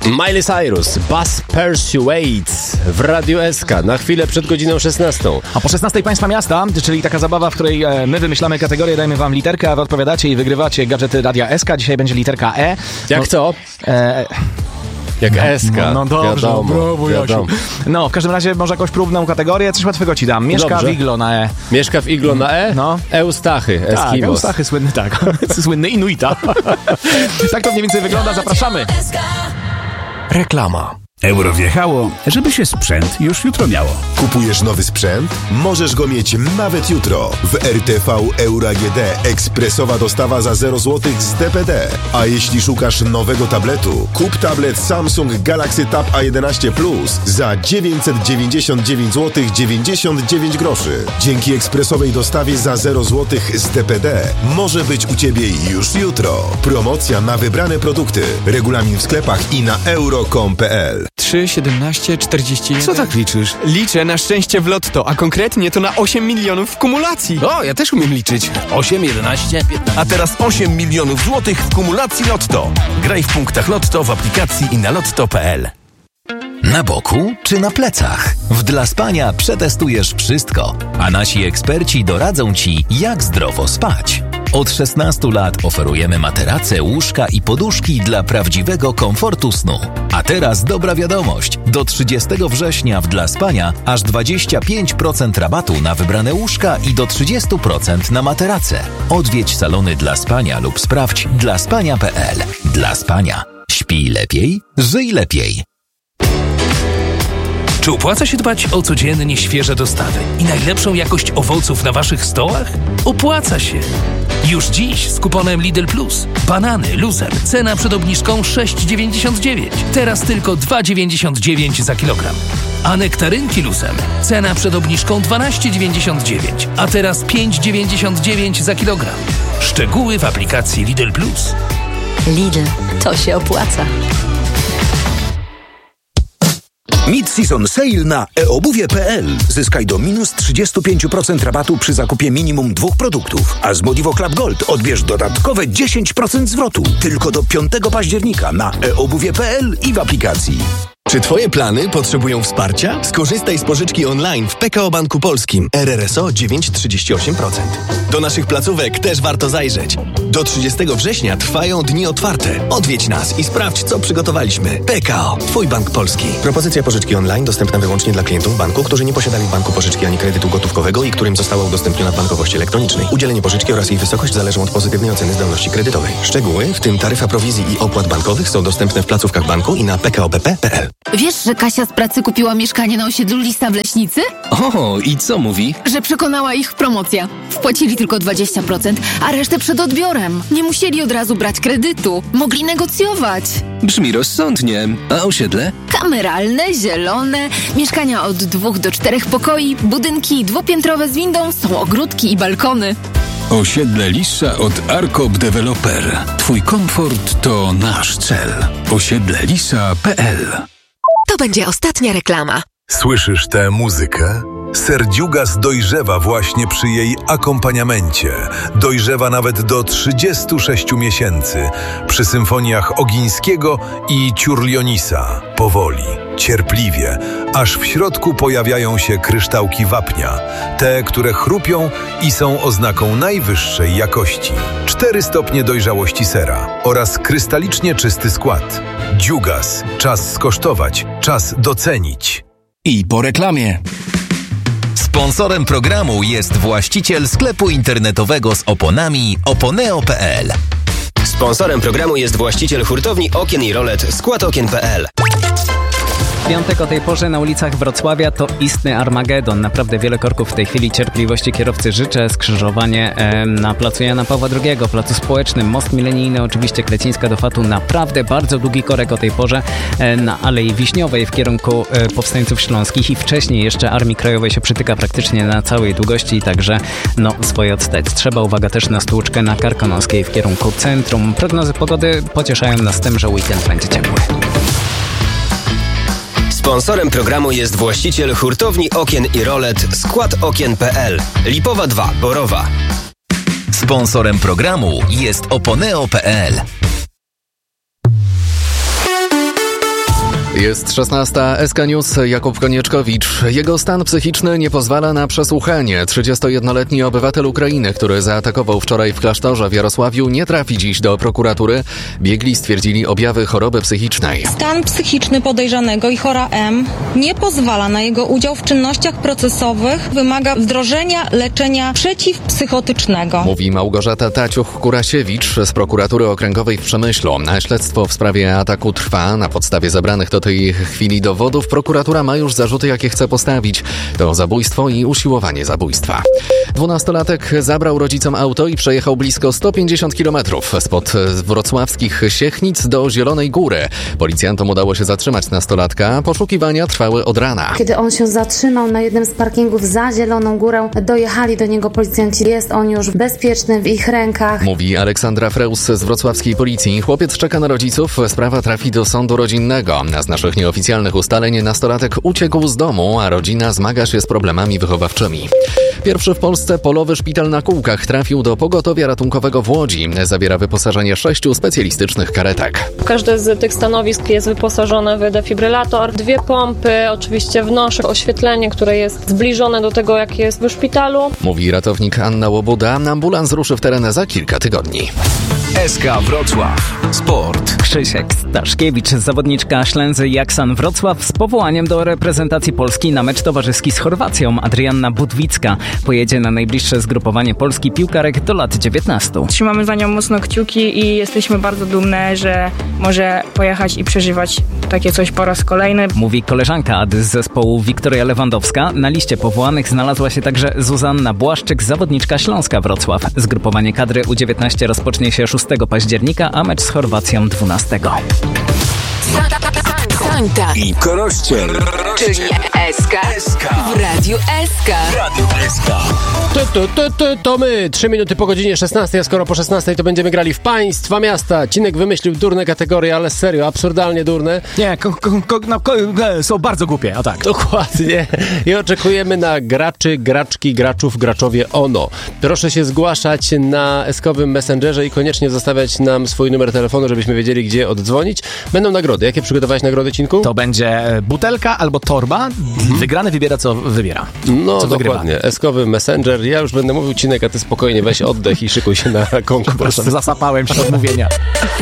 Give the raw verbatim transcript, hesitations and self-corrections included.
Miley Cyrus, Buzz Persuades w Radiu S K na chwilę przed godziną szesnastą. A po szesnastej Państwa Miasta, czyli taka zabawa, w której e, my wymyślamy kategorię, dajemy wam literkę, a wy odpowiadacie i wygrywacie gadżety Radia S K. Dzisiaj będzie literka E. Jak no, co? E, Jak S K. No, no dobrze, wiadomo, brawo, wiadomo. No, w każdym razie może jakąś próbną kategorię, coś łatwego ci dam. Mieszka Dobrze. w iglo na E. Mieszka w iglo na E? No. Eustachy, Tak, Eskimos. Eustachy słynny, tak. Słynny Inuita. Tak to mniej więcej wygląda, zapraszamy. Reklama. Euro wjechało, żeby się sprzęt już jutro miało. Kupujesz nowy sprzęt? Możesz go mieć nawet jutro. W R T V Euro A G D ekspresowa dostawa za zero złotych z D P D. A jeśli szukasz nowego tabletu, kup tablet Samsung Galaxy Tab A jedenaście Plus za dziewięćset dziewięćdziesiąt dziewięć złotych dziewięćdziesiąt dziewięć groszy. Dzięki ekspresowej dostawie za zero złotych z D P D może być u Ciebie już jutro. Promocja na wybrane produkty. Regulamin w sklepach i na euro kropka com kropka p l. trzy, siedemnaście, czterdzieści jeden. Co tak liczysz? Liczę na szczęście w lotto, a konkretnie to na osiem milionów w kumulacji. O, ja też umiem liczyć. osiem, jedenaście, piętnaście. A teraz osiem milionów złotych w kumulacji Lotto. Graj w punktach Lotto w aplikacji i na lotto kropka p l. Na boku czy na plecach? W Dla Spania przetestujesz wszystko, a nasi eksperci doradzą Ci, jak zdrowo spać. Od szesnastu lat oferujemy materace, łóżka i poduszki dla prawdziwego komfortu snu. A teraz dobra wiadomość. Do trzydziestego września w Dla Spania aż dwadzieścia pięć procent rabatu na wybrane łóżka i do trzydzieści procent na materace. Odwiedź salony Dla Spania lub sprawdź dla spania kropka p l. Dla Spania. Śpij lepiej, żyj lepiej. Czy opłaca się dbać o codziennie świeże dostawy i najlepszą jakość owoców na waszych stołach? Opłaca się! Już dziś z kuponem Lidl Plus. Banany luzem, cena przed obniżką sześć dziewięćdziesiąt dziewięć. Teraz tylko dwa dziewięćdziesiąt dziewięć za kilogram. A nektarynki luzem, cena przed obniżką dwanaście dziewięćdziesiąt dziewięć, a teraz pięć dziewięćdziesiąt dziewięć za kilogram. Szczegóły w aplikacji Lidl Plus. Lidl, to się opłaca. Mid-season sale na e obuwie kropka p l. Zyskaj do minus trzydzieści pięć procent rabatu przy zakupie minimum dwóch produktów. A z Modivo Club Gold odbierz dodatkowe dziesięć procent zwrotu. Tylko do piątego października na e obuwie kropka p l i w aplikacji. Czy Twoje plany potrzebują wsparcia? Skorzystaj z pożyczki online w P K O Banku Polskim. R R S O dziewięć przecinek trzydzieści osiem procent. Do naszych placówek też warto zajrzeć. Do trzydziestego września trwają dni otwarte. Odwiedź nas i sprawdź, co przygotowaliśmy. P K O. Twój bank polski. Propozycja pożyczki online dostępna wyłącznie dla klientów banku, którzy nie posiadali w banku pożyczki ani kredytu gotówkowego i którym została udostępniona w bankowości elektronicznej. Udzielenie pożyczki oraz jej wysokość zależą od pozytywnej oceny zdolności kredytowej. Szczegóły, w tym taryfa prowizji i opłat bankowych, są dostępne w placówkach banku i na p k o b p kropka p l. Wiesz, że Kasia z pracy kupiła mieszkanie na osiedlu Lisa w Leśnicy? O, i co mówi? Że przekonała ich promocja. Wpłacili tylko dwadzieścia procent, a resztę przed odbiorem. Nie musieli od razu brać kredytu. Mogli negocjować. Brzmi rozsądnie. A osiedle? Kameralne, zielone, mieszkania od dwóch do czterech pokoi, budynki dwupiętrowe z windą, są ogródki i balkony. Osiedle Lisa od Arkop Developer. Twój komfort to nasz cel. osiedle lisa kropka p l. To będzie ostatnia reklama. Słyszysz tę muzykę? Serdziugas dojrzewa właśnie przy jej akompaniamencie. Dojrzewa nawet do trzydziestu sześciu miesięcy przy symfoniach Ogińskiego i Ciurlionisa. Powoli, cierpliwie, aż w środku pojawiają się kryształki wapnia. Te, które chrupią i są oznaką najwyższej jakości. Cztery stopnie dojrzałości sera oraz krystalicznie czysty skład. Dziugas. Czas skosztować, czas docenić. I po reklamie. Sponsorem programu jest właściciel sklepu internetowego z oponami oponeo kropka p l. Sponsorem programu jest właściciel hurtowni okien i rolet skład okien kropka p l. W piątek o tej porze na ulicach Wrocławia to istny Armagedon. Naprawdę wiele korków w tej chwili. Cierpliwości kierowcy życzę. Skrzyżowanie e, na placu Jana Pawła drugiego, placu Społecznym, most milenijny, oczywiście Krecińska do Fatu. Naprawdę bardzo długi korek o tej porze e, na Alei Wiśniowej w kierunku e, Powstańców Śląskich i wcześniej jeszcze Armii Krajowej się przytyka praktycznie na całej długości, także no swoje odstać. Trzeba uwaga też na stłuczkę na Karkonoskiej w kierunku centrum. Prognozy pogody pocieszają nas tym, że weekend będzie ciepły. Sponsorem programu jest właściciel hurtowni okien i rolet skład okien kropka p l. Lipowa dwa, Borowa. Sponsorem programu jest oponeo kropka p l. Jest szesnasta, S K News, Jakub Konieczkowicz. Jego stan psychiczny nie pozwala na przesłuchanie. trzydziestojednoletni obywatel Ukrainy, który zaatakował wczoraj w klasztorze w Jarosławiu, nie trafi dziś do prokuratury. Biegli stwierdzili objawy choroby psychicznej. Stan psychiczny podejrzanego i chora M nie pozwala na jego udział w czynnościach procesowych. Wymaga wdrożenia leczenia przeciwpsychotycznego. Mówi Małgorzata Taciuch-Kurasiewicz z prokuratury okręgowej w Przemyślu. Śledztwo w sprawie ataku trwa. Na podstawie zebranych do tej chwili dowodów prokuratura ma już zarzuty, jakie chce postawić. To zabójstwo i usiłowanie zabójstwa. Dwunastolatek zabrał rodzicom auto i przejechał blisko sto pięćdziesiąt kilometrów spod wrocławskich Siechnic do Zielonej Góry. Policjantom udało się zatrzymać nastolatka. Poszukiwania trwały od rana. Kiedy on się zatrzymał na jednym z parkingów za Zieloną Górę, dojechali do niego policjanci. Jest on już bezpieczny w ich rękach. Mówi Aleksandra Freus z wrocławskiej policji. Chłopiec czeka na rodziców. Sprawa trafi do sądu rodzinnego. Z naszych nieoficjalnych ustaleń nastolatek uciekł z domu, a rodzina zmaga się z problemami wychowawczymi. Pierwszy w Polsce polowy szpital na kółkach trafił do pogotowia ratunkowego w Łodzi. Zawiera wyposażenie sześciu specjalistycznych karetek. Każde z tych stanowisk jest wyposażone w defibrylator, dwie pompy, oczywiście wnoszę oświetlenie, które jest zbliżone do tego, jakie jest w szpitalu. Mówi ratownik Anna Łobuda. Ambulans ruszy w teren za kilka tygodni. S K Wrocław. Sport. Krzysiek Staszkiewicz, zawodniczka Ślęzy Jaksan Wrocław z powołaniem do reprezentacji Polski na mecz towarzyski z Chorwacją. Adrianna Budwicka pojedzie na najbliższe zgrupowanie Polski piłkarek do lat dziewiętnastu. Trzymamy za nią mocno kciuki i jesteśmy bardzo dumne, że może pojechać i przeżywać takie coś po raz kolejny. Mówi koleżanka Ady z zespołu Wiktoria Lewandowska. Na liście powołanych znalazła się także Zuzanna Błaszczyk, zawodniczka Śląska Wrocław. Zgrupowanie kadry U dziewiętnaście rozpocznie się szóstego października, a mecz z Chorwacją dwunastego. Sańta i Korościel, czyli S K w Radiu S K. Radio S K. To, to, to, to, to my, trzy minuty po godzinie szesnastej, a skoro po szesnastej to będziemy grali w Państwa Miasta. Cinek wymyślił durne kategorie, ale serio, absurdalnie durne. Nie, ko, ko, ko, no, ko, są bardzo głupie, a tak. Dokładnie. I oczekujemy na graczy, graczki, graczów, graczowie ono. Proszę się zgłaszać na eskowym Messengerze i koniecznie zostawiać nam swój numer telefonu, żebyśmy wiedzieli, gdzie oddzwonić. Będą nagrody. Jakie przygotowałeś nagrody, Cinku? To będzie butelka albo torba. Mhm. Wygrany wybiera, co wybiera. No co dokładnie. Wygrywa. Eskowy Messenger. Ja już będę mówił, Cinek, a ty spokojnie weź oddech i szykuj się na konkurs. Przepraszam, zasapałem się od mówienia.